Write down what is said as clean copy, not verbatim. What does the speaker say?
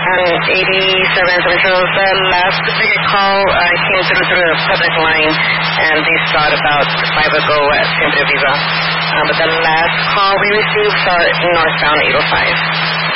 87. So the last specific call came through the public line, and they thought about 5 ago at Siempre Viva. But the last call we received saw northbound 805.